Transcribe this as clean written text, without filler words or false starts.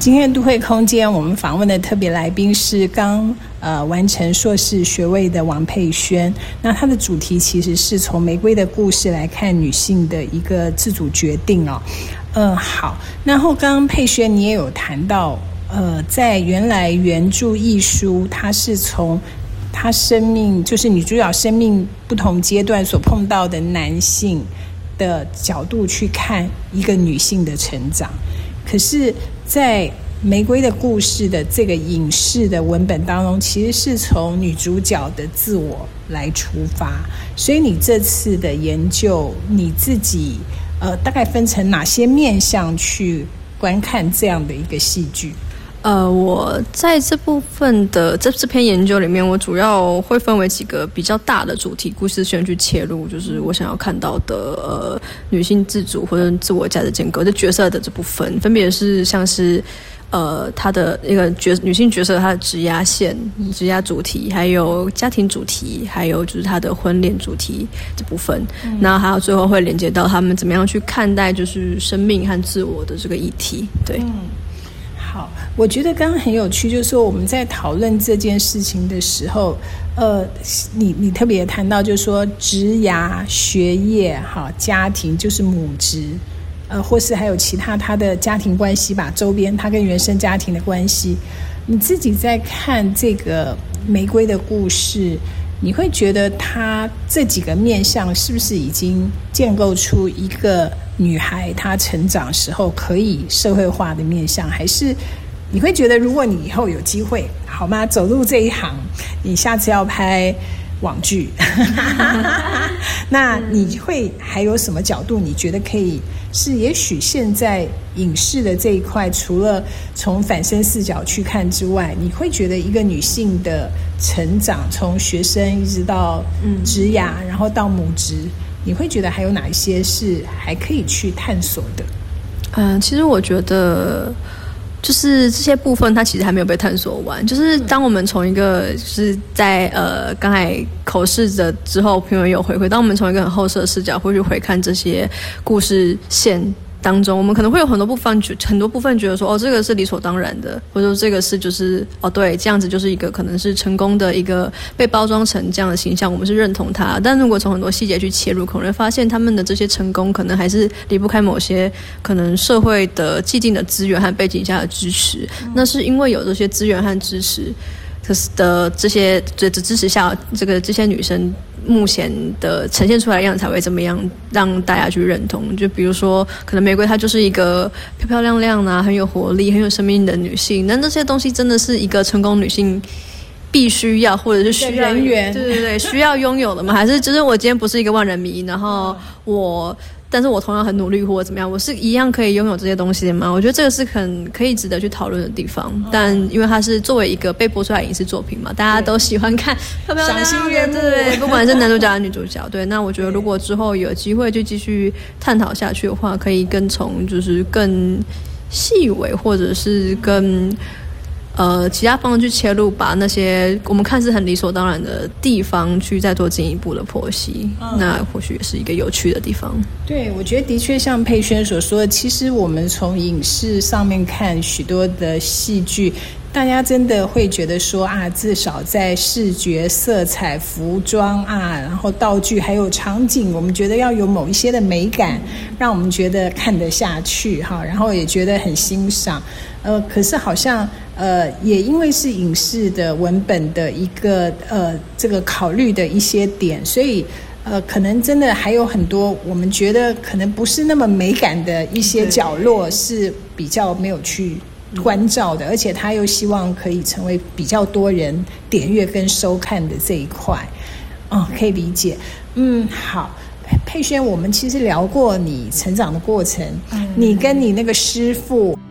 今天都会空间我们访问的特别来宾是刚完成硕士学位的王佩萱，那她的主题其实是从玫瑰的故事来看女性的一个自主决定哦。好，然后刚刚佩萱你也有谈到在原来原著一书它是从她生命就是女主角生命不同阶段所碰到的男性的角度去看一个女性的成长，可是在玫瑰的故事的这个影视的文本当中，其实是从女主角的自我来出发，所以你这次的研究你自己大概分成哪些面向去观看这样的一个戏剧？ 我在这部分的这篇研究里面，我主要会分为几个比较大的主题故事线去切入，就是我想要看到的女性自主或者自我价值建构的角色的这部分，分别是像是她的一个女性角色她的职涯线、职涯主题，还有家庭主题，还有就是她的婚恋主题这部分，然后还有最后会连接到他们怎么样去看待就是生命和自我的这个议题。对。 好，我觉得刚刚很有趣，就是说我们在讨论这件事情的时候，你特别谈到，就是说职涯、学业、家庭就是母职，或是还有其他他的家庭关系吧，周边他跟原生家庭的关系，你自己在看这个玫瑰的故事，你会觉得他这几个面向是不是已经建构出一个女孩她成长时候可以社会化的面向，还是你会觉得如果你以后有机会好吗走入这一行，你下次要拍网剧那你会还有什么角度你觉得可以是也许现在影视的这一块除了从反身视角去看之外，你会觉得一个女性的成长从学生一直到职涯然后到母职，你会觉得还有哪一些是还可以去探索的？ 其实我觉得就是这些部分它其实还没有被探索完，就是当我们从一个就是在刚才口试的之后评委有回馈，当我们从一个很后设的视角会去回看这些故事线当中，我们可能会有很多部分觉得说这个是理所当然的，或者说这个是就是对，这样子就是一个可能是成功的一个被包装成这样的形象，我们是认同它。但如果从很多细节去切入，可能会发现他们的这些成功可能还是离不开某些可能社会的既定的资源和背景下的支持，那是因为有这些资源和支持的这些支持下，这些女生目前的呈现出来的样子才会怎么样让大家去认同。就比如说可能玫瑰她就是一个漂漂亮亮啊，很有活力很有生命的女性，那这些东西真的是一个成功女性必须要或者是需要人员对需要拥有的吗？还是就是我今天不是一个万人迷，然后但是我同样很努力或者怎么样，我是一样可以拥有这些东西的吗？我觉得这个是很可以值得去讨论的地方。但因为它是作为一个被播出来的影视作品嘛，大家都喜欢看漂漂亮亮赏心悦目， 对，不管是男主角还是女主角，对。那我觉得如果之后有机会就继续探讨下去的话，可以从就是更细微或者是更其他方向去切入，把那些我们看似很理所当然的地方去再做进一步的剖析，那或许也是一个有趣的地方。 对，我觉得的确像佩萱所说的，其实我们从影视上面看许多的戏剧，大家真的会觉得说至少在视觉、色彩、服装然后道具还有场景，我们觉得要有某一些的美感，让我们觉得看得下去然后也觉得很欣赏。可是好像也因为是影视的文本的一个这个考虑的一些点，所以可能真的还有很多我们觉得可能不是那么美感的一些角落是比较没有去关照的，而且他又希望可以成为比较多人点阅跟收看的这一块。可以理解。好，佩萱，我们其实聊过你成长的过程，你跟你那个师父